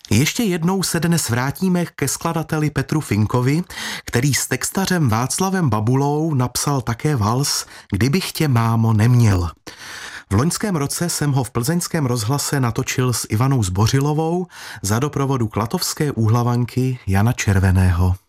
Ještě jednou se dnes vrátíme ke skladateli Petru Finkovi, který s textařem Václavem Babulou napsal také vals Kdybych tě, mámo, neměl. V loňském roce jsem ho v plzeňském rozhlase natočil s Ivanou Zbořilovou za doprovodu klatovské úhlavanky Jana Červeného.